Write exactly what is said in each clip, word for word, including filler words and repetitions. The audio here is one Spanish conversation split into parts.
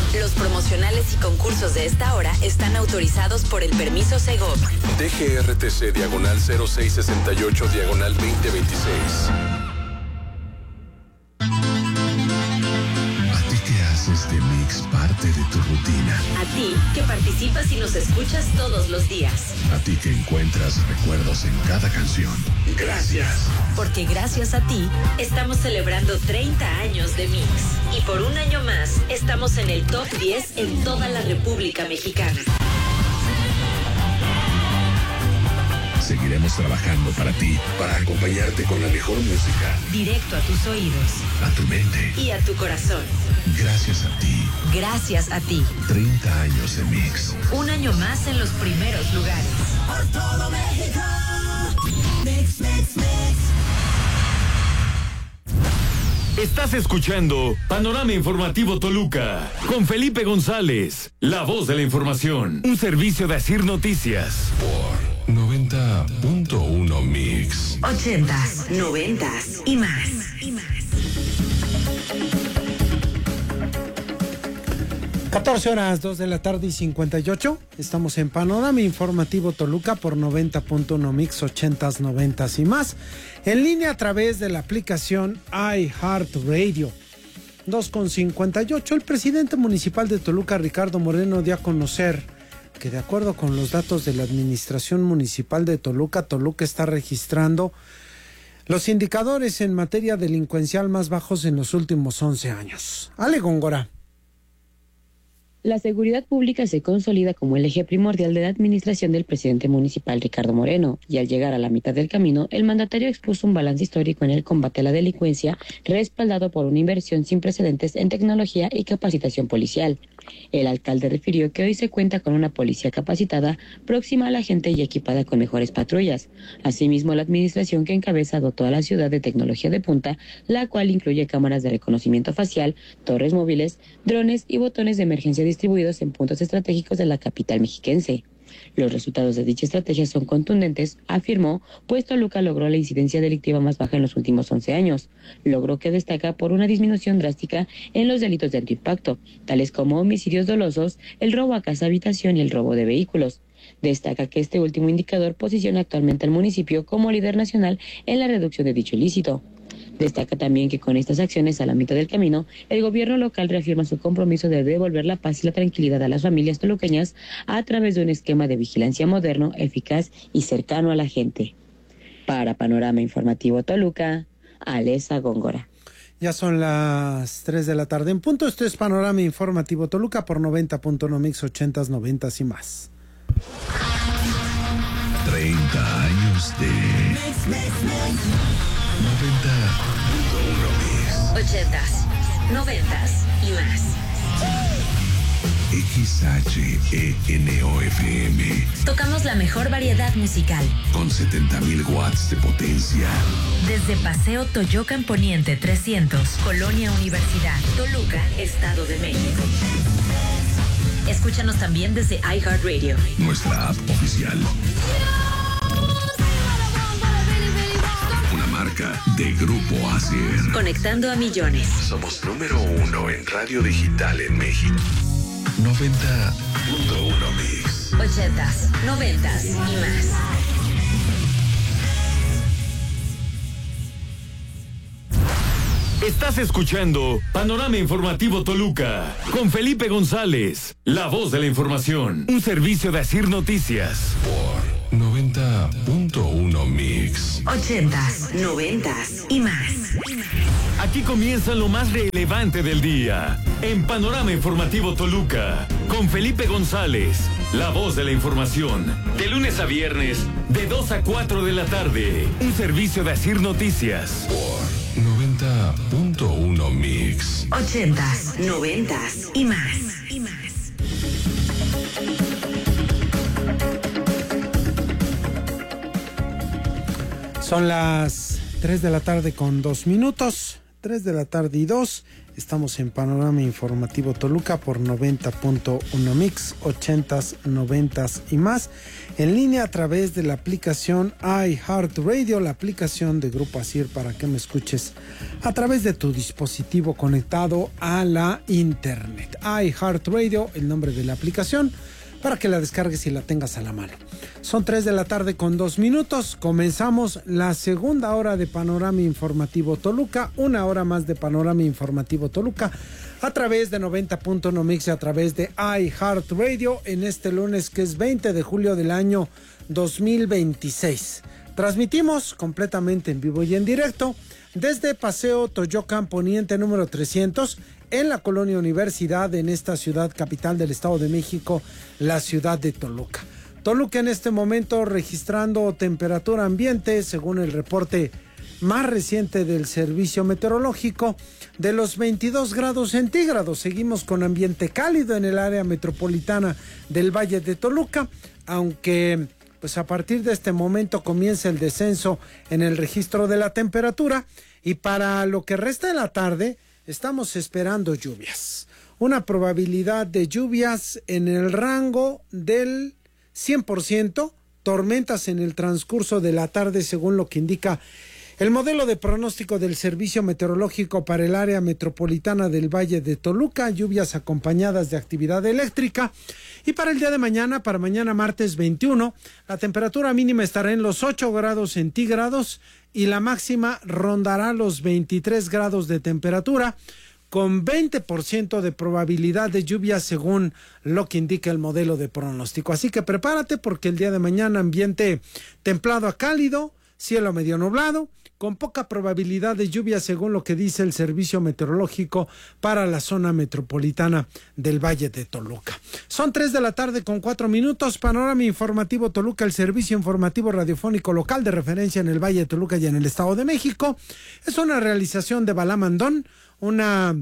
Los promocionales y concursos de esta hora están autorizados por el permiso Segov. D G R T C diagonal cero seis sesenta y ocho diagonal veinte veintiséis. ¿A ti qué haces de Mix parte de tu rutina? A ti, que participas y nos escuchas todos los días. A ti que encuentras recuerdos en cada canción. Gracias. Porque gracias a ti, estamos celebrando treinta años de Mix. Y por un año más, estamos en el top diez en toda la República Mexicana. Seguiremos trabajando para ti, para acompañarte con la mejor música. Directo a tus oídos. A tu mente. Y a tu corazón. Gracias a ti. Gracias a ti. treinta años de Mix. Un año más en los primeros lugares. Por todo México. Mix, mix, mix. Estás escuchando Panorama Informativo Toluca con Felipe González, la voz de la información. Un servicio de Asir Noticias. Por noventa punto uno Mix. Ochentas, noventas y más. Y más. catorce horas, dos de la tarde y cincuenta y ocho. Estamos en Panorama Informativo Toluca por noventa punto uno Mix, ochentas, noventas y más. En línea a través de la aplicación iHeartRadio. dos con cincuenta y ocho. El presidente municipal de Toluca, Ricardo Moreno, dio a conocer que de acuerdo con los datos de la Administración Municipal de Toluca, Toluca está registrando los indicadores en materia delincuencial más bajos en los últimos once años. Ale Góngora. La seguridad pública se consolida como el eje primordial de la administración del presidente municipal Ricardo Moreno, y al llegar a la mitad del camino, el mandatario expuso un balance histórico en el combate a la delincuencia, respaldado por una inversión sin precedentes en tecnología y capacitación policial. El alcalde refirió que hoy se cuenta con una policía capacitada, próxima a la gente y equipada con mejores patrullas. Asimismo, la administración que encabeza dotó a la ciudad de tecnología de punta, la cual incluye cámaras de reconocimiento facial, torres móviles, drones y botones de emergencia distribuidos en puntos estratégicos de la capital mexiquense. Los resultados de dicha estrategia son contundentes, afirmó, pues Toluca logró la incidencia delictiva más baja en los últimos once años, logro que destaca por una disminución drástica en los delitos de alto impacto, tales como homicidios dolosos, el robo a casa habitación y el robo de vehículos. Destaca que este último indicador posiciona actualmente al municipio como líder nacional en la reducción de dicho ilícito. Destaca también que con estas acciones a la mitad del camino, el gobierno local reafirma su compromiso de devolver la paz y la tranquilidad a las familias toluqueñas a través de un esquema de vigilancia moderno, eficaz y cercano a la gente. Para Panorama Informativo Toluca, Alesa Góngora. Ya son las tres de la tarde en punto. Esto es Panorama Informativo Toluca por noventa punto uno Mix, ochentas, noventas y más. treinta años de Mix, mix, mix. noventa punto uno Mix. Ochentas, noventas y más. X H E N O F M. Tocamos la mejor variedad musical. Con setenta mil watts de potencia. Desde Paseo Toyocan Poniente trescientos, Colonia Universidad, Toluca, Estado de México. Escúchanos también desde iHeartRadio. Nuestra app oficial. Una marca de Grupo Asir. Conectando a millones. Somos número uno en radio digital en México. noventa punto uno Mix. Ochentas, noventas y más. Estás escuchando Panorama Informativo Toluca con Felipe González, la voz de la información. Un servicio de Asir Noticias. Por noventa punto uno Mix. Ochentas, noventas y más. Aquí comienza lo más relevante del día en Panorama Informativo Toluca con Felipe González, la voz de la información. De lunes a viernes, de dos a cuatro de la tarde. Un servicio de Asir Noticias. Por noventa punto uno Mix. Ochentas, noventas y más. Y más. Son las tres de la tarde con dos minutos. tres de la tarde y dos. Estamos en Panorama Informativo Toluca por noventa punto uno Mix, ochentas, noventas y más. En línea a través de la aplicación iHeartRadio, la aplicación de Grupo Asir para que me escuches a través de tu dispositivo conectado a la internet. iHeartRadio, el nombre de la aplicación, para que la descargues y la tengas a la mano. Son tres de la tarde con dos minutos. Comenzamos la segunda hora de Panorama Informativo Toluca. Una hora más de Panorama Informativo Toluca a través de noventa punto uno Mix y a través de iHeartRadio en este lunes que es veinte de julio del año dos mil veintiséis. Transmitimos completamente en vivo y en directo desde Paseo Toyocan Poniente número trescientos en la Colonia Universidad, en esta ciudad capital del Estado de México, la ciudad de Toluca. Toluca en este momento registrando temperatura ambiente, según el reporte más reciente del Servicio Meteorológico, de los veintidós grados centígrados. Seguimos con ambiente cálido en el área metropolitana del Valle de Toluca, aunque pues a partir de este momento comienza el descenso en el registro de la temperatura y para lo que resta de la tarde estamos esperando lluvias. Una probabilidad de lluvias en el rango del cien por ciento, tormentas en el transcurso de la tarde según lo que indica el modelo de pronóstico del Servicio Meteorológico para el área metropolitana del Valle de Toluca, lluvias acompañadas de actividad eléctrica. Y para el día de mañana, para mañana martes veintiuno, la temperatura mínima estará en los ocho grados centígrados y la máxima rondará los veintitrés grados de temperatura, con veinte por ciento de probabilidad de lluvia según lo que indica el modelo de pronóstico. Así que prepárate porque el día de mañana ambiente templado a cálido, cielo medio nublado, con poca probabilidad de lluvia según lo que dice el Servicio Meteorológico para la zona metropolitana del Valle de Toluca. Son tres de la tarde con cuatro minutos. Panorama Informativo Toluca, el servicio informativo radiofónico local de referencia en el Valle de Toluca y en el Estado de México. Es una realización de Balá Mandón, una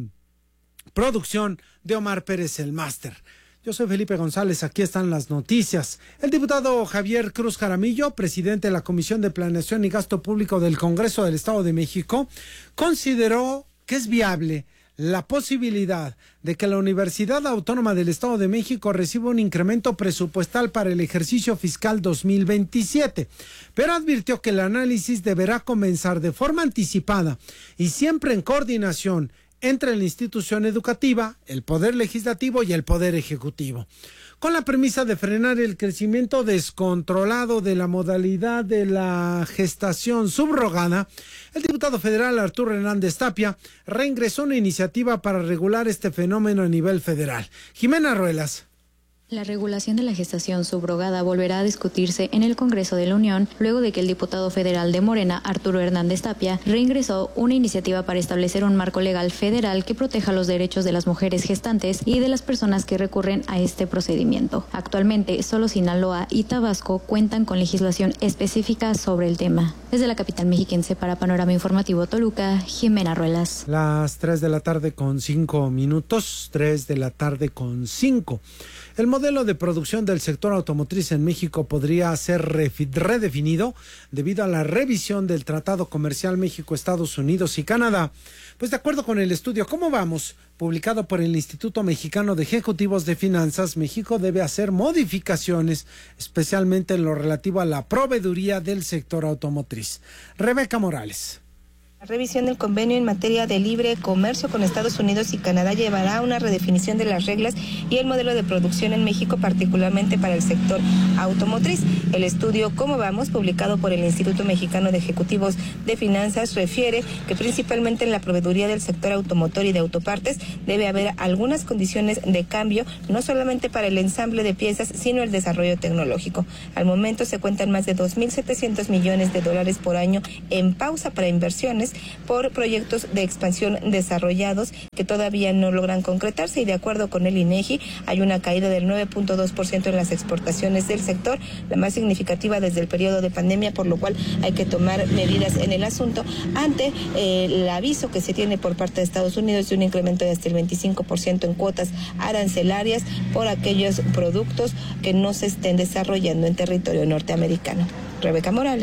producción de Omar Pérez el Máster. Yo soy Felipe González, aquí están las noticias. El diputado Javier Cruz Jaramillo, presidente de la Comisión de Planeación y Gasto Público del Congreso del Estado de México, consideró que es viable la posibilidad de que la Universidad Autónoma del Estado de México reciba un incremento presupuestal para el ejercicio fiscal dos mil veintisiete, pero advirtió que el análisis deberá comenzar de forma anticipada y siempre en coordinación entre la institución educativa, el Poder Legislativo y el Poder Ejecutivo, con la premisa de frenar el crecimiento descontrolado de la modalidad de la gestación subrogada. El diputado federal Arturo Hernández Tapia reingresó una iniciativa para regular este fenómeno a nivel federal. Jimena Ruelas. La regulación de la gestación subrogada volverá a discutirse en el Congreso de la Unión luego de que el diputado federal de Morena, Arturo Hernández Tapia, reingresó una iniciativa para establecer un marco legal federal que proteja los derechos de las mujeres gestantes y de las personas que recurren a este procedimiento. Actualmente, solo Sinaloa y Tabasco cuentan con legislación específica sobre el tema. Desde la capital mexiquense para Panorama Informativo Toluca, Jimena Ruelas. Las tres de la tarde con cinco minutos, tres de la tarde con cinco. El modelo de producción del sector automotriz en México podría ser redefinido debido a la revisión del Tratado Comercial México-Estados Unidos y Canadá. Pues de acuerdo con el estudio ¿Cómo vamos?, publicado por el Instituto Mexicano de Ejecutivos de Finanzas, México debe hacer modificaciones, especialmente en lo relativo a la proveeduría del sector automotriz. Rebeca Morales. La revisión del convenio en materia de libre comercio con Estados Unidos y Canadá llevará a una redefinición de las reglas y el modelo de producción en México, particularmente para el sector automotriz. El estudio ¿Cómo vamos?, publicado por el Instituto Mexicano de Ejecutivos de Finanzas, refiere que principalmente en la proveeduría del sector automotor y de autopartes debe haber algunas condiciones de cambio, no solamente para el ensamble de piezas, sino el desarrollo tecnológico. Al momento se cuentan más de dos mil setecientos millones de dólares por año en pausa para inversiones por proyectos de expansión desarrollados que todavía no logran concretarse, y de acuerdo con el INEGI hay una caída del nueve punto dos por ciento en las exportaciones del sector, la más significativa desde el periodo de pandemia, por lo cual hay que tomar medidas en el asunto ante eh, el aviso que se tiene por parte de Estados Unidos de un incremento de hasta el veinticinco por ciento en cuotas arancelarias por aquellos productos que no se estén desarrollando en territorio norteamericano. Rebeca Morales,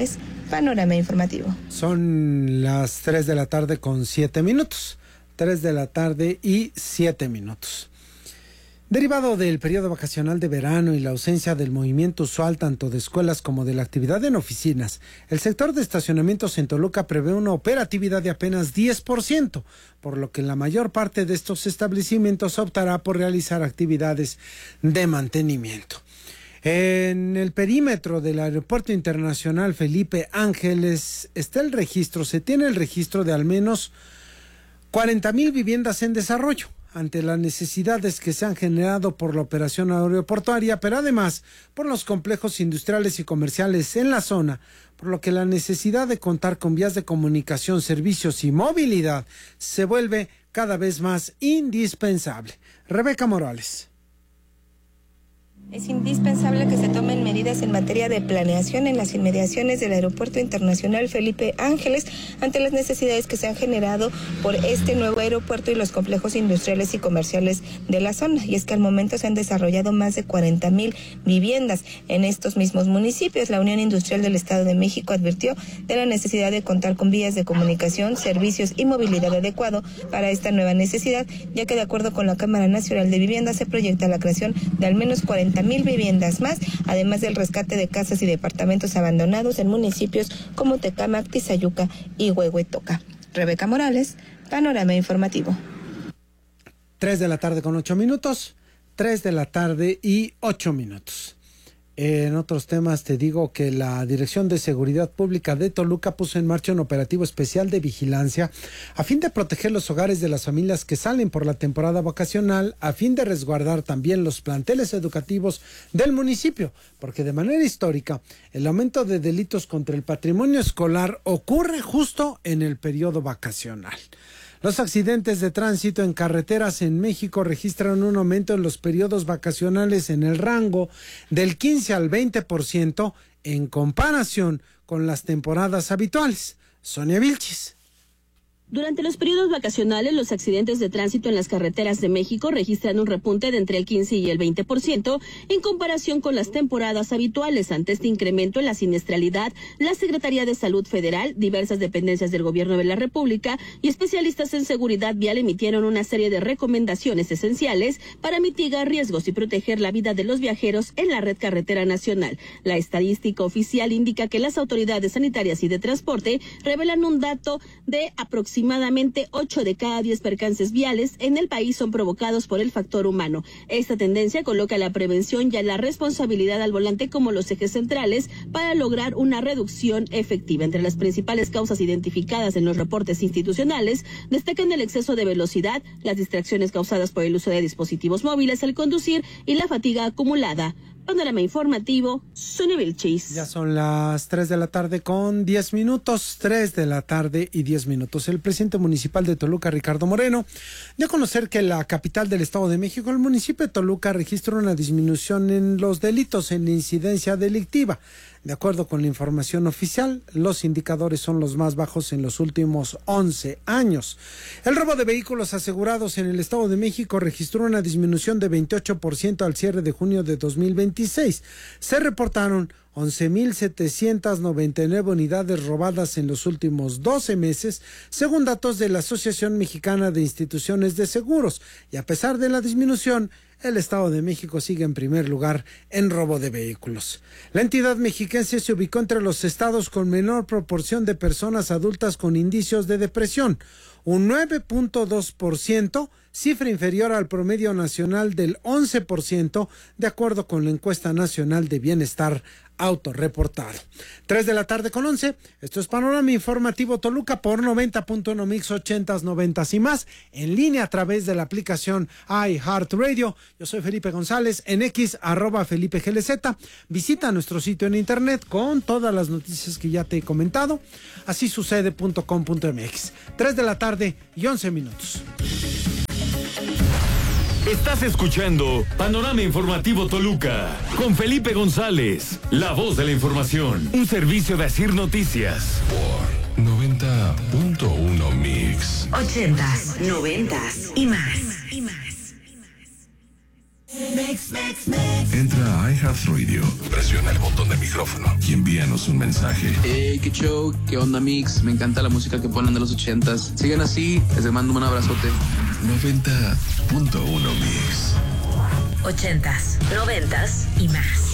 Panorama Informativo. Son las tres de la tarde con siete minutos. tres de la tarde y siete minutos. Derivado del periodo vacacional de verano y la ausencia del movimiento usual tanto de escuelas como de la actividad en oficinas, el sector de estacionamientos en Toluca prevé una operatividad de apenas diez por ciento, por lo que la mayor parte de estos establecimientos optará por realizar actividades de mantenimiento. En el perímetro del Aeropuerto Internacional Felipe Ángeles está el registro, se tiene el registro de al menos cuarenta mil viviendas en desarrollo, ante las necesidades que se han generado por la operación aeroportuaria, pero además por los complejos industriales y comerciales en la zona, por lo que la necesidad de contar con vías de comunicación, servicios y movilidad se vuelve cada vez más indispensable. Rebeca Morales. Es indispensable que se tomen medidas en materia de planeación en las inmediaciones del Aeropuerto Internacional Felipe Ángeles ante las necesidades que se han generado por este nuevo aeropuerto y los complejos industriales y comerciales de la zona. Y es que al momento se han desarrollado más de cuarenta mil viviendas en estos mismos municipios. La Unión Industrial del Estado de México advirtió de la necesidad de contar con vías de comunicación, servicios y movilidad adecuado para esta nueva necesidad, ya que de acuerdo con la Cámara Nacional de Vivienda se proyecta la creación de al menos cuarenta mil viviendas más, además del rescate de casas y departamentos abandonados en municipios como Tecámac, Tizayuca y Huehuetoca. Rebeca Morales, Panorama Informativo. Tres de la tarde con ocho minutos, tres de la tarde y ocho minutos. En otros temas te digo que la Dirección de Seguridad Pública de Toluca puso en marcha un operativo especial de vigilancia a fin de proteger los hogares de las familias que salen por la temporada vacacional, a fin de resguardar también los planteles educativos del municipio, porque de manera histórica el aumento de delitos contra el patrimonio escolar ocurre justo en el periodo vacacional. Los accidentes de tránsito en carreteras en México registran un aumento en los periodos vacacionales en el rango del quince al veinte por ciento en comparación con las temporadas habituales. Sonia Vilchis. Durante los periodos vacacionales, los accidentes de tránsito en las carreteras de México registran un repunte de entre el quince y el veinte por ciento en comparación con las temporadas habituales. Ante este incremento en la siniestralidad, la Secretaría de Salud Federal, diversas dependencias del Gobierno de la República y especialistas en seguridad vial emitieron una serie de recomendaciones esenciales para mitigar riesgos y proteger la vida de los viajeros en la red carretera nacional. La estadística oficial indica que las autoridades sanitarias y de transporte revelan un dato de aproximadamente Aproximadamente ocho de cada diez percances viales en el país son provocados por el factor humano. Esta tendencia coloca la prevención y a la responsabilidad al volante como los ejes centrales para lograr una reducción efectiva. Entre las principales causas identificadas en los reportes institucionales destacan el exceso de velocidad, las distracciones causadas por el uso de dispositivos móviles al conducir y la fatiga acumulada. Panorama Informativo, Sonia Vilchis. Ya son las tres de la tarde con diez minutos, tres de la tarde y diez minutos. El presidente municipal de Toluca, Ricardo Moreno, dio a conocer que la capital del Estado de México, el municipio de Toluca, registró una disminución en los delitos, en la incidencia delictiva. De acuerdo con la información oficial, los indicadores son los más bajos en los últimos once años. El robo de vehículos asegurados en el Estado de México registró una disminución de veintiocho por ciento al cierre de junio de dos mil veintiséis. Se reportaron once mil setecientas noventa y nueve unidades robadas en los últimos doce meses, según datos de la Asociación Mexicana de Instituciones de Seguros. Y a pesar de la disminución, el Estado de México sigue en primer lugar en robo de vehículos. La entidad mexiquense se ubicó entre los estados con menor proporción de personas adultas con indicios de depresión, un nueve punto dos por ciento, cifra inferior al promedio nacional del once por ciento, de acuerdo con la encuesta nacional de bienestar autorreportado. Tres de la tarde con once, esto es Panorama Informativo Toluca por noventa punto uno Mix ochentas, noventas y más, en línea a través de la aplicación iHeartRadio. Yo soy Felipe González, en X, arroba Felipe G L Z. Visita nuestro sitio en internet con todas las noticias que ya te he comentado, así sucede punto com punto mx. Tres de la tarde y once minutos. Estás escuchando Panorama Informativo Toluca con Felipe González, la voz de la información, un servicio de Asir Noticias. Por noventa punto uno Mix. Ochentas, noventas y más. Y más. Mix, mix, mix. Entra a iHeartRadio. Presiona el botón de micrófono y envíanos un mensaje. Hey, qué show, qué onda, Mix. Me encanta la música que ponen de los ochentas. Sigan así, les mando un abrazote. noventa punto uno Mix. Ochentas, noventas y más.